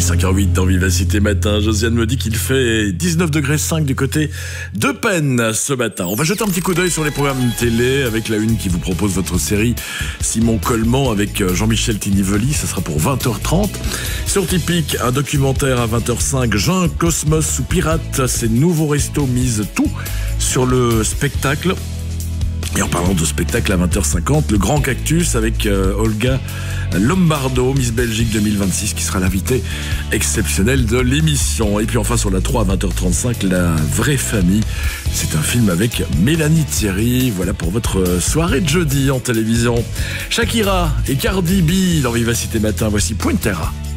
5h08 dans Vivacité Matin. Josiane me dit qu'il fait 19,5 degrés du côté de Penn ce matin. On va jeter un petit coup d'œil sur les programmes télé avec la une qui vous propose votre série Simon Coleman avec Jean-Michel Tinivoli. Ça sera pour 20h30. Sur Typique, un documentaire à 20h05. Jean Cosmos ou Pirate. Ces nouveaux restos misent tout sur le spectacle. Et en parlant de spectacle à 20h50, le Grand Cactus avec Olga Lombardo, Miss Belgique 2026, qui sera l'invitée exceptionnelle de l'émission. Et puis enfin sur la 3 à 20h35, La Vraie Famille. C'est un film avec Mélanie Thierry. Voilà pour votre soirée de jeudi en télévision. Shakira et Cardi B dans Vivacité Matin. Voici Pointera.